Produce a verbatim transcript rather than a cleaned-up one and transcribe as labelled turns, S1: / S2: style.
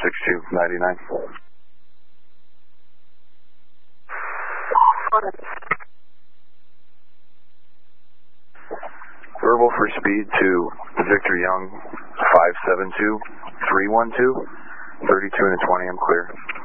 S1: six two ninety-nine. Verbal for speed to Victor Young, five seven two three one two, thirty-two and a twenty, I'm clear.